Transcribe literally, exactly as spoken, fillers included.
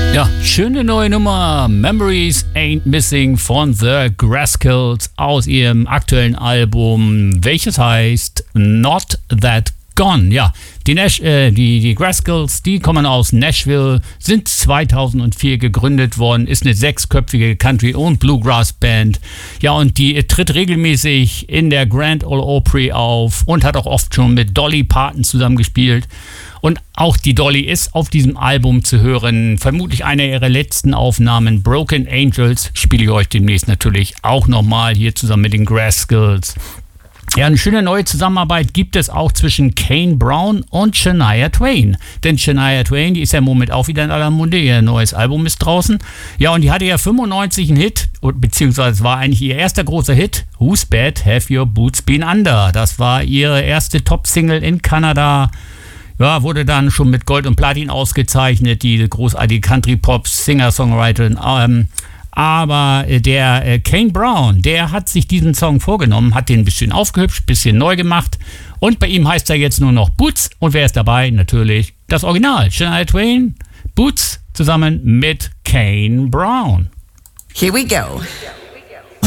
Ja, schöne neue Nummer. Memories Ain't Missing von The Graskills aus ihrem aktuellen Album, welches heißt Not That Gone. Ja, die, Nash, äh, die, die Graskills, die kommen aus Nashville, sind zweitausendvier gegründet worden, ist eine sechsköpfige Country- und Bluegrass-Band. Ja, und die tritt regelmäßig in der Grand Ole Opry auf und hat auch oft schon mit Dolly Parton zusammengespielt. Und auch die Dolly ist auf diesem Album zu hören. Vermutlich eine ihrer letzten Aufnahmen. Broken Angels spiele ich euch demnächst natürlich auch nochmal hier zusammen mit den Graskills. Ja, eine schöne neue Zusammenarbeit gibt es auch zwischen Kane Brown und Shania Twain. Denn Shania Twain, die ist ja im Moment auch wieder in aller Munde. Ihr neues Album ist draußen. Ja, und die hatte ja fünfundneunzig einen Hit, beziehungsweise es war eigentlich ihr erster großer Hit. Whose Bed Have Your Boots Been Under? Das war ihre erste Top-Single in Kanada. Ja, wurde dann schon mit Gold und Platin ausgezeichnet, die großartige Country-Pop-Singer-Songwriterin. Ähm, aber der äh, Kane Brown, der hat sich diesen Song vorgenommen, hat den ein bisschen aufgehübscht, ein bisschen neu gemacht. Und bei ihm heißt er jetzt nur noch Boots. Und wer ist dabei? Natürlich das Original. Shania Twain, Boots, zusammen mit Kane Brown. Here we go.